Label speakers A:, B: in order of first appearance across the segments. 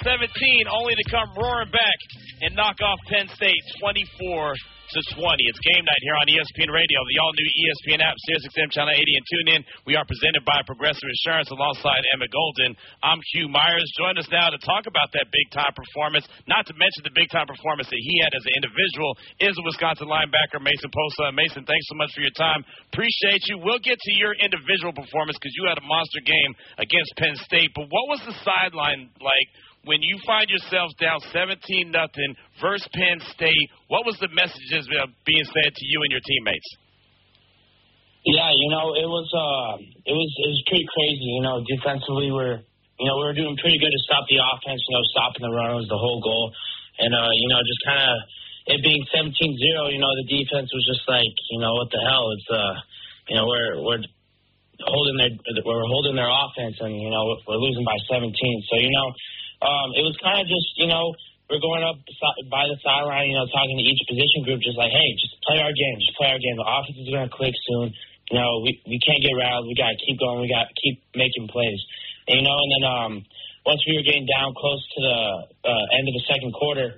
A: 17, only to come roaring back and knock off Penn State 24-20. It's game night here on ESPN Radio, the all-new ESPN app, SiriusXM Channel 80, and tune in. We are presented by Progressive Insurance alongside Emmett Golden. I'm Hugh Myers. Join us now to talk about that big-time performance, not to mention the big-time performance that he had as an individual, is a Wisconsin linebacker, Mason Posa. Mason, thanks so much for your time. Appreciate you. We'll get to your individual performance because you had a monster game against Penn State. But what was the sideline like when you find yourselves down 17-0 versus Penn State? What was the messages being said to you and your teammates?
B: Yeah, it was pretty crazy. Defensively, we were doing pretty good to stop the offense. Stopping the run was the whole goal, and just kind of it being 17-0. The defense was just like, what the hell? It's we're holding their offense, and we're losing by 17. So it was kind of just, we're going up by the sideline, talking to each position group, just like, hey, just play our game. Just play our game. The offense is going to click soon. We can't get rattled. We got to keep going. We got to keep making plays. And then once we were getting down close to the end of the second quarter,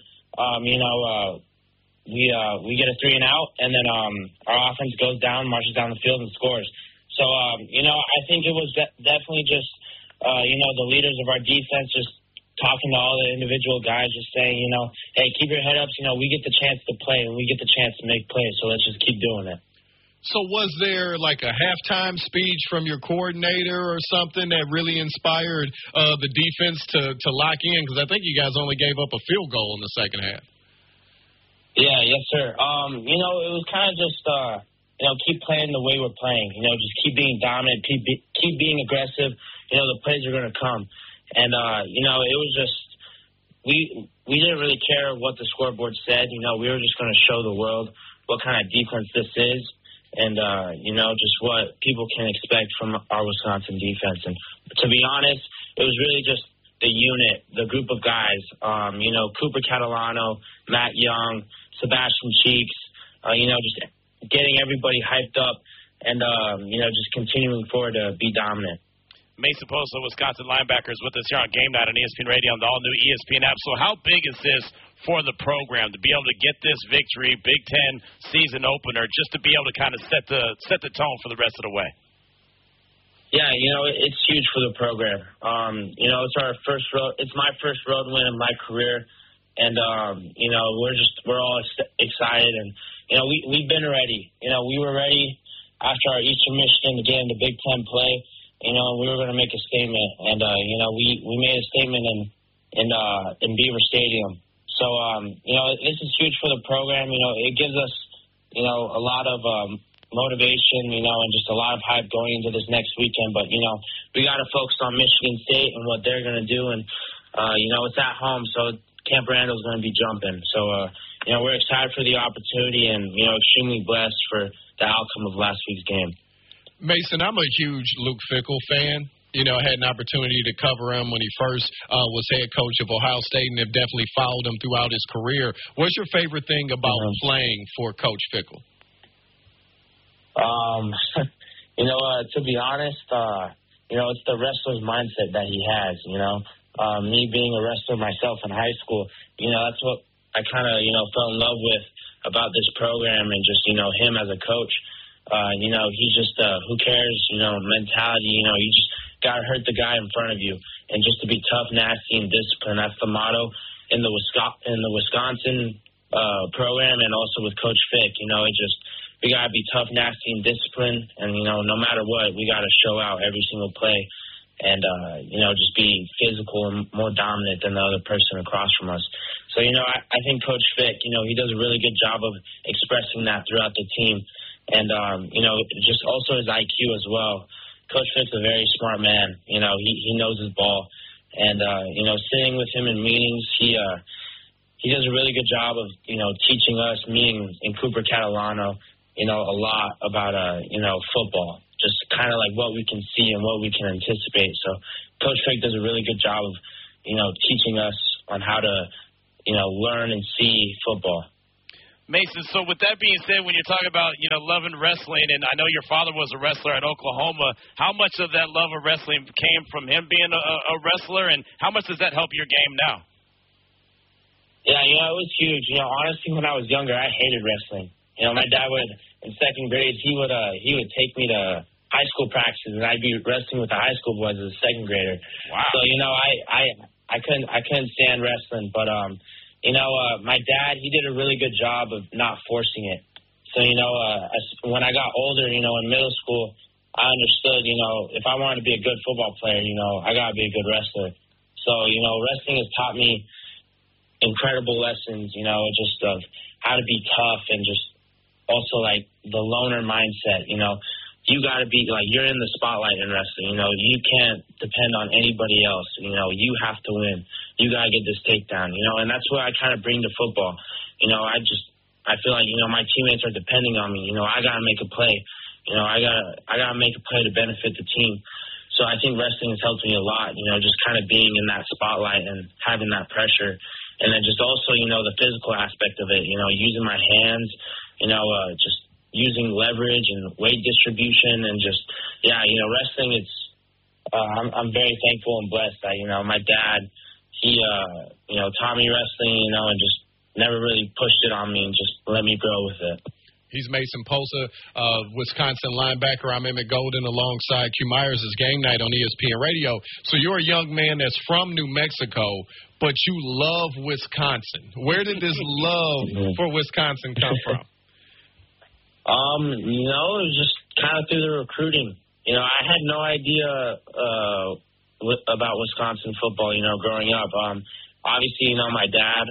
B: we get a 3-and-out, and then our offense goes down, marches down the field, and scores. So, I think it was definitely just, the leaders of our defense just talking to all the individual guys, just saying, hey, keep your head up. We get the chance to play, and we get the chance to make plays, so let's just keep doing it.
C: So was there like a halftime speech from your coordinator or something that really inspired the defense to lock in? Because I think you guys only gave up a field goal in the second half.
B: Yeah, yes, sir. It was kind of just, keep playing the way we're playing. Just keep being dominant, keep being aggressive. The plays are going to come. And, it was just we didn't really care what the scoreboard said. We were just going to show the world what kind of defense this is and, just what people can expect from our Wisconsin defense. And to be honest, it was really just the unit, the group of guys, Cooper Catalano, Matt Young, Sebastian Cheeks, just getting everybody hyped up and, just continuing forward to be dominant.
A: Mason Posa, Wisconsin linebackers, with us here on Game Night on ESPN Radio on the all-new ESPN app. So how big is this for the program to be able to get this victory, Big Ten season opener, just to be able to kind of set the tone for the rest of the way?
B: Yeah, it's huge for the program. It's my first road win in my career, and we're all excited, and we've been ready. We were ready after our Eastern Michigan game, the Big Ten play. We were going to make a statement, and we made a statement in Beaver Stadium. So this is huge for the program. It gives us a lot of motivation, and just a lot of hype going into this next weekend. But we got to focus on Michigan State and what they're going to do, and it's at home, so Camp Randall's going to be jumping. So we're excited for the opportunity, and extremely blessed for the outcome of last week's game.
C: Mason, I'm a huge Luke Fickell fan. I had an opportunity to cover him when he first was head coach of Ohio State and have definitely followed him throughout his career. What's your favorite thing about playing for Coach Fickell?
B: To be honest, it's the wrestler's mindset that he has, me being a wrestler myself in high school, that's what I kind of, fell in love with about this program and just, him as a coach. He's just who cares, mentality. You just got to hurt the guy in front of you. And just to be tough, nasty, and disciplined. That's the motto in the Wisconsin program and also with Coach Fick. We got to be tough, nasty, and disciplined. And, no matter what, we got to show out every single play and, just be physical and more dominant than the other person across from us. So, I think Coach Fick, he does a really good job of expressing that throughout the team. And, just also his IQ as well. Coach Fick's a very smart man. He knows his ball. And, sitting with him in meetings, he does a really good job of, teaching us, me and Cooper Catalano, a lot about, football. Just kind of like what we can see and what we can anticipate. So Coach Fick does a really good job of, teaching us on how to, learn and see football.
A: Mason, so with that being said, when you're talking about, loving wrestling, and I know your father was a wrestler at Oklahoma, how much of that love of wrestling came from him being a wrestler, and how much does that help your game now?
B: Yeah, it was huge. Honestly, when I was younger, I hated wrestling. My dad would, in second grade, he would take me to high school practices, and I'd be wrestling with the high school boys as a second grader.
A: Wow.
B: So, I couldn't stand wrestling, but my dad, he did a really good job of not forcing it. So, when I got older, in middle school, I understood, if I wanted to be a good football player, I got to be a good wrestler. So, wrestling has taught me incredible lessons, just of how to be tough and just also, like, the loner mindset, You got to be, like, you're in the spotlight in wrestling, You can't depend on anybody else, You have to win. You got to get this takedown, And that's what I kind of bring to football. I feel like, my teammates are depending on me. I got to make a play. I got to make a play to benefit the team. So I think wrestling has helped me a lot, just kind of being in that spotlight and having that pressure. And then just also, the physical aspect of it, using my hands, just using leverage and weight distribution and just, wrestling, it's, I'm very thankful and blessed that, my dad, he, taught me wrestling, and just never really pushed it on me and just let me grow with it.
C: He's Mason Posa, Wisconsin linebacker. I'm Emmett Golden alongside Q Myers. It's Game Night on ESPN Radio. So you're a young man that's from New Mexico, but you love Wisconsin. Where did this love for Wisconsin come from?
B: It was just kind of through the recruiting. I had no idea about Wisconsin football, growing up. Obviously, my dad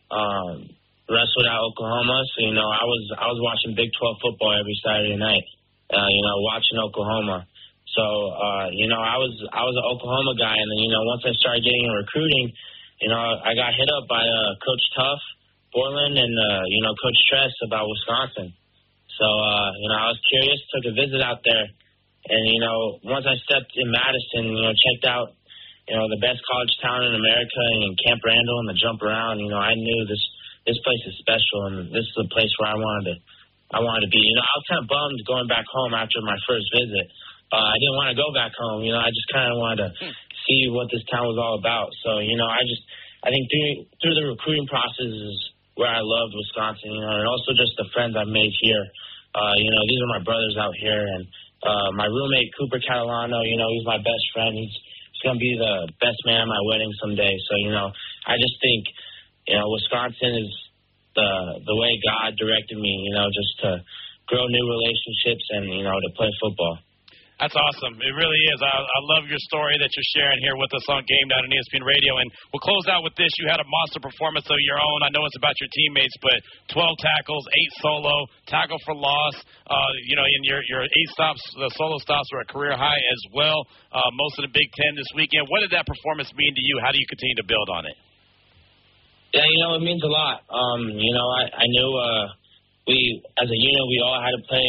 B: wrestled at Oklahoma, so, I was watching Big 12 football every Saturday night, watching Oklahoma. So, I was an Oklahoma guy, and then, once I started getting in recruiting, I got hit up by Coach Tuff, Borland, and, Coach Tress about Wisconsin. So, I was curious, took a visit out there. And, once I stepped in Madison, checked out, the best college town in America and Camp Randall and the jump around, I knew this place is special and this is the place where I wanted to be. I was kind of bummed going back home after my first visit. I didn't want to go back home. I just kind of wanted to see what this town was all about. So, I think through the recruiting process is where I loved Wisconsin, and also just the friends I've made here. These are my brothers out here, and my roommate, Cooper Catalano, he's my best friend. He's going to be the best man at my wedding someday. So, I just think, Wisconsin is the way God directed me, just to grow new relationships and, to play football.
A: That's awesome. It really is. I love your story that you're sharing here with us on Game Night on ESPN Radio. And we'll close out with this. You had a monster performance of your own. I know it's about your teammates, but 12 tackles, 8 solo, tackle for loss. And your 8 stops, the solo stops were a career high as well. Most of the Big Ten this weekend. What did that performance mean to you? How do you continue to build on it?
B: Yeah, it means a lot. I knew we, as a unit, we all had to play,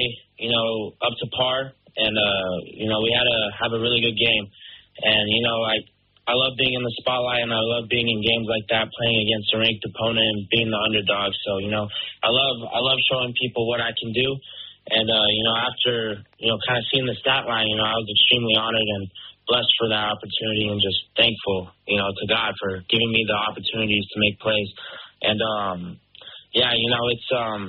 B: up to par. And, we had to have a really good game. And, I love being in the spotlight, and I love being in games like that, playing against a ranked opponent and being the underdog. So, I love showing people what I can do. And, after, kind of seeing the stat line, I was extremely honored and blessed for that opportunity and just thankful, to God for giving me the opportunities to make plays. And, it's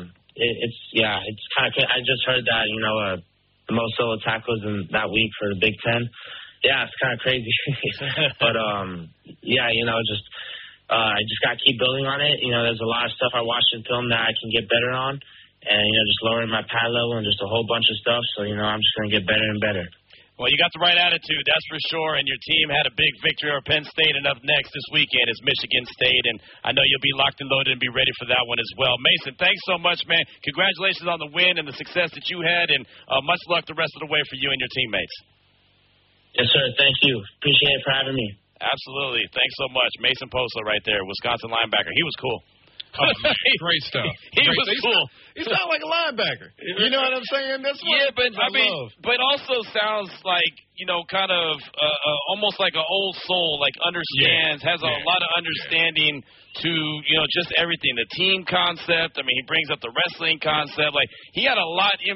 B: kind of, I just heard that, the most solo tackles in that week for the Big Ten. Yeah, it's kind of crazy. But, I just got to keep building on it. There's a lot of stuff I watched in film that I can get better on. And, just lowering my pad level and just a whole bunch of stuff. So, I'm just going to get better and better.
A: Well, you got the right attitude, that's for sure, and your team had a big victory over Penn State, and up next this weekend is Michigan State, and I know you'll be locked and loaded and be ready for that one as well. Mason, thanks so much, man. Congratulations on the win and the success that you had, and much luck the rest of the way for you and your teammates.
B: Yes, sir. Thank you. Appreciate it for having me.
A: Absolutely. Thanks so much. Mason Posa right there, Wisconsin linebacker. He was cool.
C: Oh, man. Great stuff.
A: He was cool.
C: He sounds like a linebacker. You know what I'm saying? That's what
A: but also sounds like, kind of almost like an old soul, like understands, has a lot of understanding to, just everything. The team concept. I mean, he brings up the wrestling concept. Like, he had a lot in